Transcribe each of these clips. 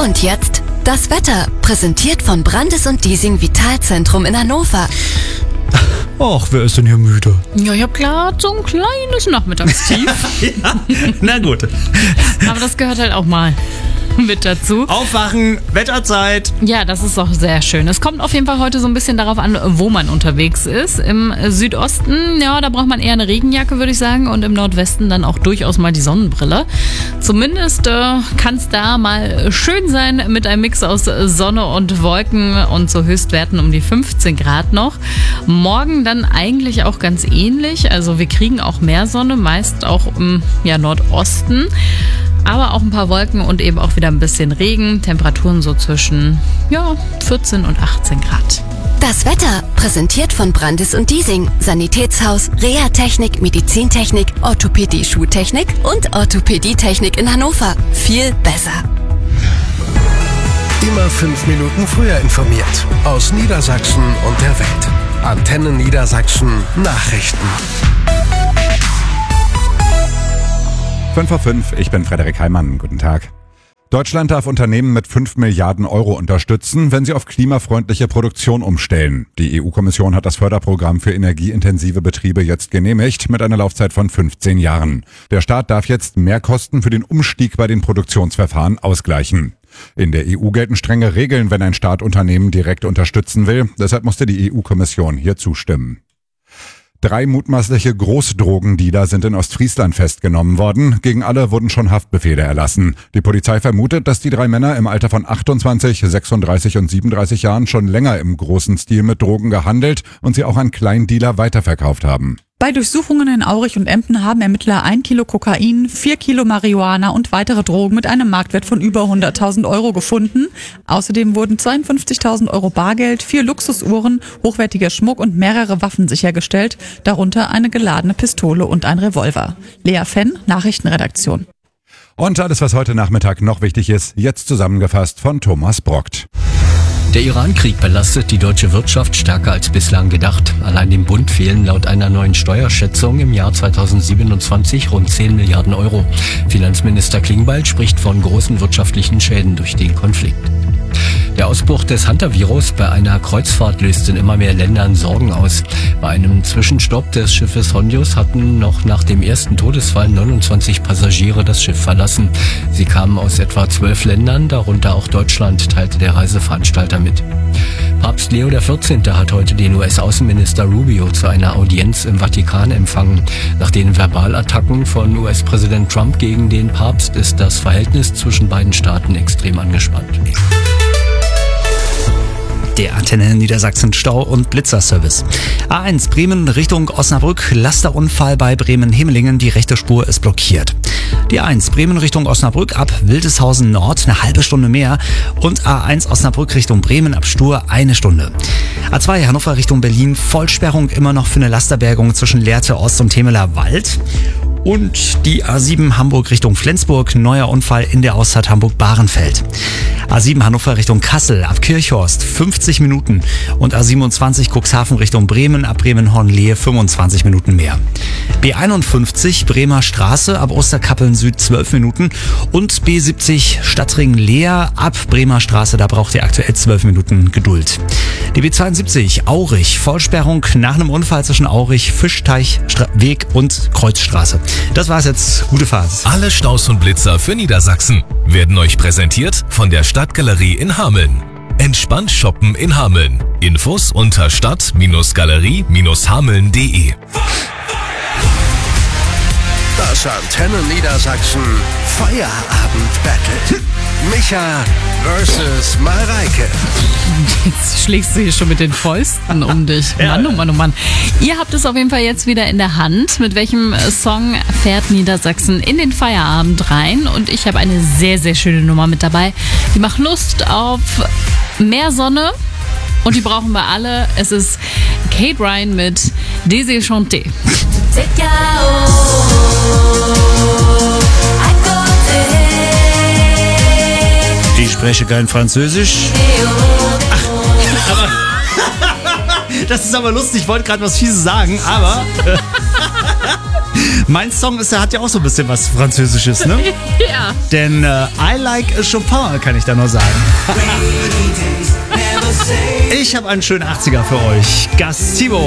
Und jetzt das Wetter, präsentiert von Brandis und Diesing Vitalzentrum in Hannover. Ach, wer ist denn hier müde? Ja, ich habe klar so ein kleines Nachmittagstief. Ja, na gut. Aber das gehört halt auch mal mit dazu. Aufwachen, Wetterzeit. Ja, das ist auch sehr schön. Es kommt auf jeden Fall heute so ein bisschen darauf an, wo man unterwegs ist. Im Südosten, ja, da braucht man eher eine Regenjacke, würde ich sagen. Und im Nordwesten dann auch durchaus mal die Sonnenbrille. Zumindest kann es da mal schön sein mit einem Mix aus Sonne und Wolken und so Höchstwerten um die 15 Grad noch. Morgen dann eigentlich auch ganz ähnlich. Also wir kriegen auch mehr Sonne, meist auch im Nordosten. Aber auch ein paar Wolken und eben auch wieder ein bisschen Regen. Temperaturen so zwischen 14 und 18 Grad. Das Wetter, präsentiert von Brandis und Diesing, Sanitätshaus, Reha-Technik, Medizintechnik, Orthopädie, Schuhtechnik und Orthopädietechnik in Hannover. Viel besser. Immer 5 Minuten früher informiert. Aus Niedersachsen und der Welt. Antenne Niedersachsen Nachrichten. 5:05, ich bin Frederik Heimann. Guten Tag. Deutschland darf Unternehmen mit 5 Milliarden Euro unterstützen, wenn sie auf klimafreundliche Produktion umstellen. Die EU-Kommission hat das Förderprogramm für energieintensive Betriebe jetzt genehmigt, mit einer Laufzeit von 15 Jahren. Der Staat darf jetzt Mehrkosten für den Umstieg bei den Produktionsverfahren ausgleichen. In der EU gelten strenge Regeln, wenn ein Staat Unternehmen direkt unterstützen will. Deshalb musste die EU-Kommission hier zustimmen. 3 mutmaßliche Großdrogendealer sind in Ostfriesland festgenommen worden. Gegen alle wurden schon Haftbefehle erlassen. Die Polizei vermutet, dass die 3 Männer im Alter von 28, 36 und 37 Jahren schon länger im großen Stil mit Drogen gehandelt und sie auch an Kleindealer weiterverkauft haben. Bei Durchsuchungen in Aurich und Emden haben Ermittler 1 Kilo Kokain, 4 Kilo Marihuana und weitere Drogen mit einem Marktwert von über 100.000 Euro gefunden. Außerdem wurden 52.000 Euro Bargeld, 4 Luxusuhren, hochwertiger Schmuck und mehrere Waffen sichergestellt, darunter eine geladene Pistole und ein Revolver. Lea Fenn, Nachrichtenredaktion. Und alles, was heute Nachmittag noch wichtig ist, jetzt zusammengefasst von Thomas Brockt. Der Iran-Krieg belastet die deutsche Wirtschaft stärker als bislang gedacht. Allein dem Bund fehlen laut einer neuen Steuerschätzung im Jahr 2027 rund 10 Milliarden Euro. Finanzminister Klingbeil spricht von großen wirtschaftlichen Schäden durch den Konflikt. Der Ausbruch des Hunter-Virus bei einer Kreuzfahrt löst in immer mehr Ländern Sorgen aus. Bei einem Zwischenstopp des Schiffes Hondius hatten noch nach dem ersten Todesfall 29 Passagiere das Schiff verlassen. Sie kamen aus etwa 12 Ländern, darunter auch Deutschland, teilte der Reiseveranstalter mit. Papst Leo XIV. Hat heute den US-Außenminister Rubio zu einer Audienz im Vatikan empfangen. Nach den Verbalattacken von US-Präsident Trump gegen den Papst ist das Verhältnis zwischen beiden Staaten extrem angespannt. Der Antenne Niedersachsen Stau- und Blitzerservice. A1 Bremen Richtung Osnabrück, Lasterunfall bei Bremen-Himmelingen, die rechte Spur ist blockiert. Die A1 Bremen Richtung Osnabrück ab Wildeshausen Nord eine halbe Stunde mehr und A1 Osnabrück Richtung Bremen ab Stur 1 Stunde. A2 Hannover Richtung Berlin, Vollsperrung immer noch für eine Lasterbergung zwischen Lehrte Ost und Temeler Wald. Und die A7 Hamburg Richtung Flensburg, neuer Unfall in der Ausfahrt Hamburg-Bahrenfeld. A7 Hannover Richtung Kassel, ab Kirchhorst 50 Minuten und A27 Cuxhaven Richtung Bremen, ab Bremen-Hornlehe 25 Minuten mehr. B51 Bremer Straße, ab Osterkappeln Süd 12 Minuten und B70 Stadtring Leer, ab Bremer Straße, da braucht ihr aktuell 12 Minuten Geduld. Die B72 Aurich, Vollsperrung nach einem Unfall zwischen Aurich, Fischteich, Weg und Kreuzstraße. Das war's jetzt. Gute Fahrt. Alle Staus und Blitzer für Niedersachsen werden euch präsentiert von der Stadtgalerie in Hameln. Entspannt shoppen in Hameln. Infos unter stadt-galerie-hameln.de. Das Antenne Niedersachsen Feierabend-Battle. Micha versus Mareike. Jetzt schlägst du hier schon mit den Fäusten um dich. Mann, oh Mann, oh Mann. Ihr habt es auf jeden Fall jetzt wieder in der Hand. Mit welchem Song fährt Niedersachsen in den Feierabend rein? Und ich habe eine sehr, sehr schöne Nummer mit dabei. Die macht Lust auf mehr Sonne. Und die brauchen wir alle. Es ist Kate Ryan mit Désir Chanté. Die spreche kein Französisch. Ach, aber das ist aber lustig. Ich wollte gerade was Fieses sagen, aber Mein Song hat ja auch so ein bisschen was Französisches, ne? Ja. Denn I like Chopin, kann ich da nur sagen. Ich habe einen schönen 80er für euch. Gazebo.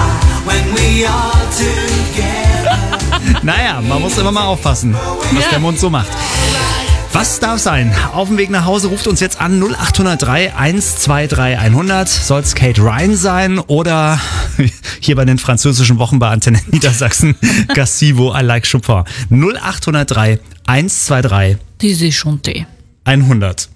Naja, man muss immer mal aufpassen, was der Mund so macht. Was darf sein? Auf dem Weg nach Hause ruft uns jetzt an 0803 123 100. Soll es Kate Ryan sein oder hier bei den französischen Wochen bei Antenne Niedersachsen Gazebo, I like Chopin. 0803 123 Die sie schon 100.